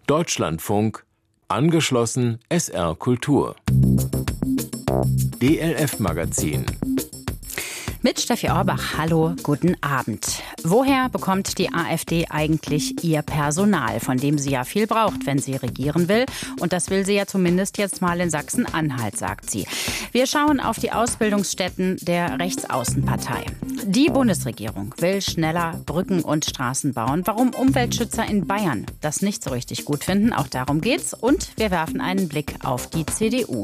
Deutschlandfunk, angeschlossen SR Kultur. DLF Magazin. Mit Steffi Orbach, hallo, guten Abend. Woher bekommt die AfD eigentlich ihr Personal, von dem sie ja viel braucht, wenn sie regieren will? Und das will sie ja zumindest jetzt mal in Sachsen-Anhalt, sagt sie. Wir schauen auf die Ausbildungsstätten der Rechtsaußenpartei. Die Bundesregierung will schneller Brücken und Straßen bauen. Warum Umweltschützer in Bayern das nicht so richtig gut finden, auch darum geht's. Und wir werfen einen Blick auf die CDU.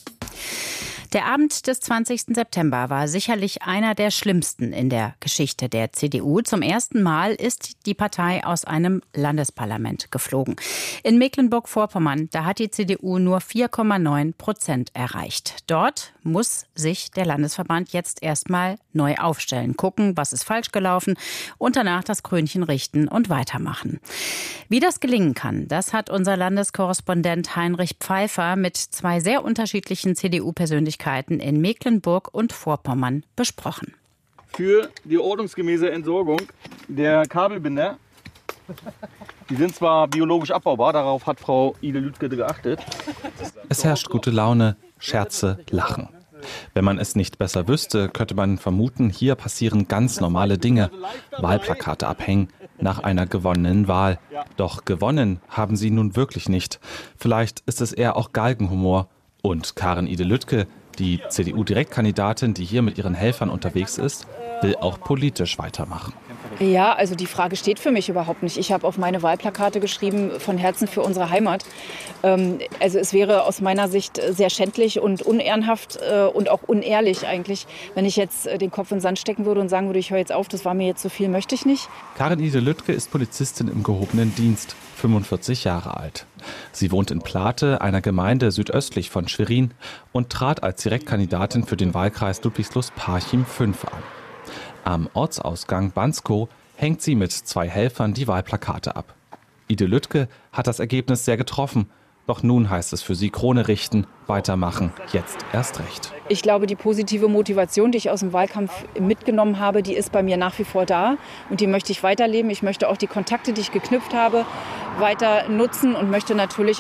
Der Abend des 20. September war sicherlich einer der schlimmsten in der Geschichte der CDU. Zum ersten Mal ist die Partei aus einem Landesparlament geflogen. In Mecklenburg-Vorpommern, da hat die CDU nur 4,9% erreicht. Dort muss sich der Landesverband jetzt erstmal neu aufstellen, gucken, was ist falsch gelaufen und danach das Krönchen richten und weitermachen. Wie das gelingen kann, das hat unser Landeskorrespondent Heinrich Pfeiffer mit zwei sehr unterschiedlichen CDU-Persönlichkeiten in Mecklenburg und Vorpommern besprochen. Für die ordnungsgemäße Entsorgung der Kabelbinder. Die sind zwar biologisch abbaubar, darauf hat Frau Ide Lüdke geachtet. Es herrscht gute Laune, Scherze, Lachen. Wenn man es nicht besser wüsste, könnte man vermuten, hier passieren ganz normale Dinge. Wahlplakate abhängen nach einer gewonnenen Wahl. Doch gewonnen haben sie nun wirklich nicht. Vielleicht ist es eher auch Galgenhumor. Und Karin Ide Lüdke, die CDU-Direktkandidatin, die hier mit ihren Helfern unterwegs ist, will auch politisch weitermachen. Ja, also die Frage steht für mich überhaupt nicht. Ich habe auf meine Wahlplakate geschrieben, von Herzen für unsere Heimat. Also es wäre aus meiner Sicht sehr schändlich und unehrenhaft und auch unehrlich eigentlich, wenn ich jetzt den Kopf in den Sand stecken würde und sagen würde, ich höre jetzt auf, das war mir jetzt zu viel, möchte ich nicht. Karin Ide Lüdke ist Polizistin im gehobenen Dienst, 45 Jahre alt. Sie wohnt in Plate, einer Gemeinde südöstlich von Schwerin, und trat als Direktkandidatin für den Wahlkreis Ludwigslust-Parchim 5 an. Am Ortsausgang Banskow hängt sie mit zwei Helfern die Wahlplakate ab. Ide Lüdke hat das Ergebnis sehr getroffen. Doch nun heißt es für sie Krone richten, weitermachen, jetzt erst recht. Ich glaube, die positive Motivation, die ich aus dem Wahlkampf mitgenommen habe, die ist bei mir nach wie vor da. Und die möchte ich weiterleben. Ich möchte auch die Kontakte, die ich geknüpft habe, weiter nutzen und möchte natürlich